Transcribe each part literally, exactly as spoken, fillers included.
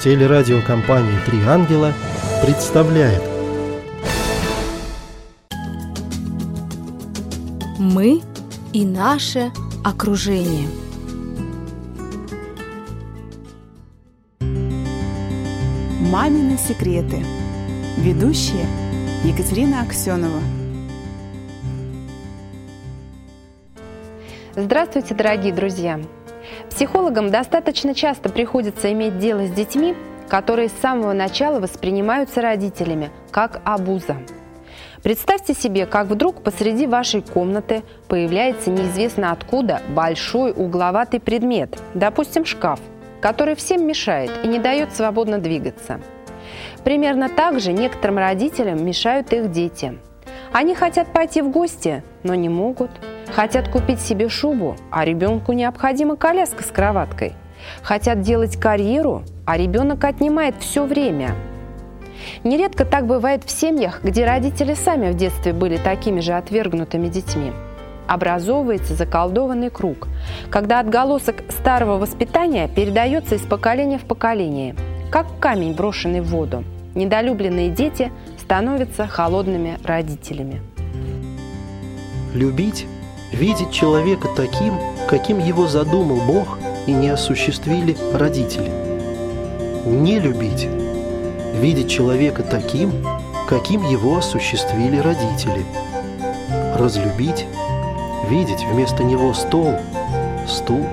Телерадиокомпания «Три ангела» представляет Мы и наше окружение. Мамины секреты. Ведущая Екатерина Аксенова. Здравствуйте, дорогие друзья! Психологам достаточно часто приходится иметь дело с детьми, которые с самого начала воспринимаются родителями как обуза. Представьте себе, как вдруг посреди вашей комнаты появляется неизвестно откуда большой угловатый предмет, допустим, шкаф, который всем мешает и не дает свободно двигаться. Примерно так же некоторым родителям мешают их дети. Они хотят пойти в гости, но не могут. Хотят купить себе шубу, а ребенку необходима коляска с кроваткой. Хотят делать карьеру, а ребенок отнимает все время. Нередко так бывает в семьях, где родители сами в детстве были такими же отвергнутыми детьми. Образовывается заколдованный круг, когда отголосок старого воспитания передается из поколения в поколение, как камень, брошенный в воду. Недолюбленные дети становятся холодными родителями. Любить – видеть человека таким, каким его задумал Бог и не осуществили родители. Не любить – видеть человека таким, каким его осуществили родители. Разлюбить – видеть вместо него стол, стул.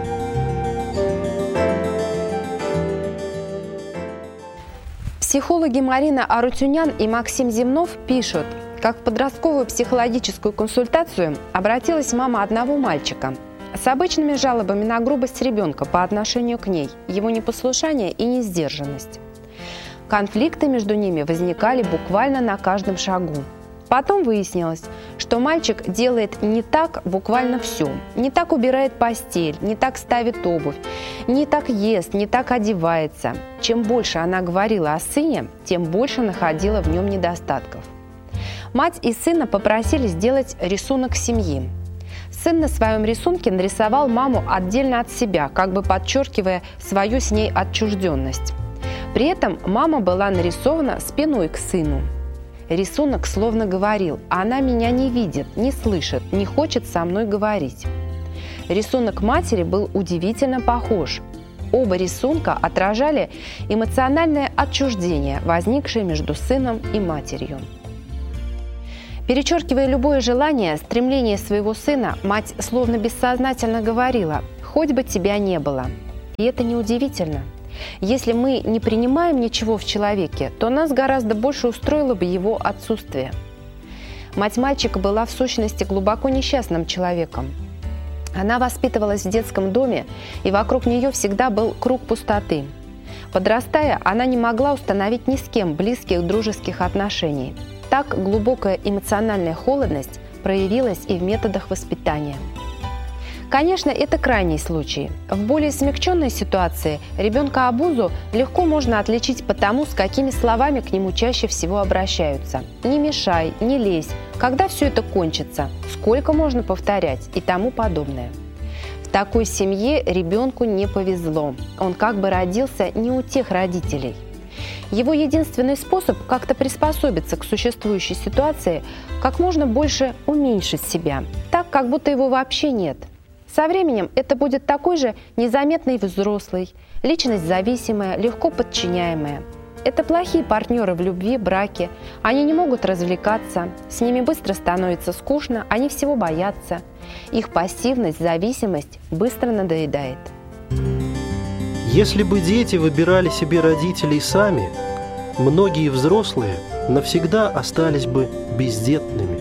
Психологи Марина Арутюнян и Максим Земнов пишут, как в подростковую психологическую консультацию обратилась мама одного мальчика с обычными жалобами на грубость ребенка по отношению к ней, его непослушание и несдержанность. Конфликты между ними возникали буквально на каждом шагу. Потом выяснилось, что мальчик делает не так буквально все. Не так убирает постель, не так ставит обувь, не так ест, не так одевается. Чем больше она говорила о сыне, тем больше находила в нем недостатков. Мать и сына попросили сделать рисунок семьи. Сын на своем рисунке нарисовал маму отдельно от себя, как бы подчеркивая свою с ней отчужденность. При этом мама была нарисована спиной к сыну. Рисунок словно говорил: «Она меня не видит, не слышит, не хочет со мной говорить». Рисунок матери был удивительно похож. Оба рисунка отражали эмоциональное отчуждение, возникшее между сыном и матерью. Перечеркивая любое желание, стремление своего сына, мать словно бессознательно говорила: «Хоть бы тебя не было». И это неудивительно. Если мы не принимаем ничего в человеке, то нас гораздо больше устроило бы его отсутствие. Мать мальчика была в сущности глубоко несчастным человеком. Она воспитывалась в детском доме, и вокруг нее всегда был круг пустоты. Подрастая, она не могла установить ни с кем близких дружеских отношений. Так глубокая эмоциональная холодность проявилась и в методах воспитания. Конечно, это крайний случай. В более смягченной ситуации ребенка-обузу легко можно отличить по тому, с какими словами к нему чаще всего обращаются. «Не мешай», «не лезь», «когда все это кончится», «сколько можно повторять» и тому подобное. В такой семье ребенку не повезло. Он как бы родился не у тех родителей. Его единственный способ как-то приспособиться к существующей ситуации – как можно больше уменьшить себя, так, как будто его вообще нет. Со временем это будет такой же незаметный взрослый, личность зависимая, легко подчиняемая. Это плохие партнеры в любви, браке, они не могут развлекаться, с ними быстро становится скучно, они всего боятся. Их пассивность, зависимость быстро надоедает. Если бы дети выбирали себе родителей сами, многие взрослые навсегда остались бы бездетными.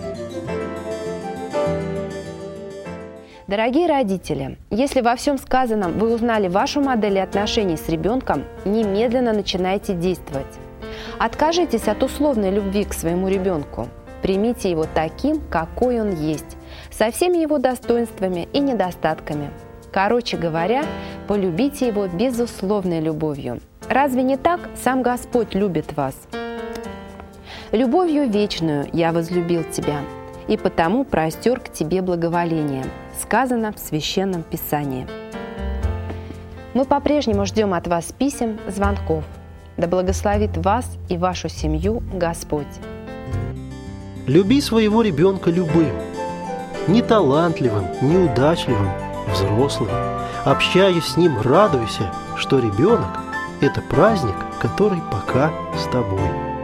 Дорогие родители, если во всем сказанном вы узнали вашу модель отношений с ребенком, немедленно начинайте действовать. Откажитесь от условной любви к своему ребенку. Примите его таким, какой он есть, со всеми его достоинствами и недостатками. Короче говоря, полюбите его безусловной любовью. Разве не так сам Господь любит вас? «Любовью вечную я возлюбил тебя, и потому простер к тебе благоволение», сказано в Священном Писании. Мы по-прежнему ждем от вас писем, звонков. Да благословит вас и вашу семью Господь. Люби своего ребенка любым, неталантливым, неудачливым, взрослым. Общаясь с ним, радуйся, что ребенок – это праздник, который пока с тобой.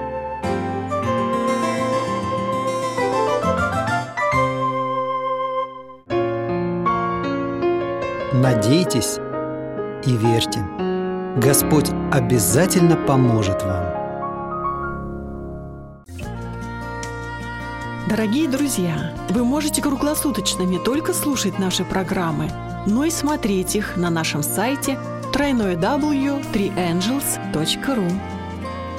Надейтесь и верьте. Господь обязательно поможет вам. Дорогие друзья, вы можете круглосуточно не только слушать наши программы, но и смотреть их на нашем сайте дабл ю дабл ю дабл ю точка три энджелс точка ру.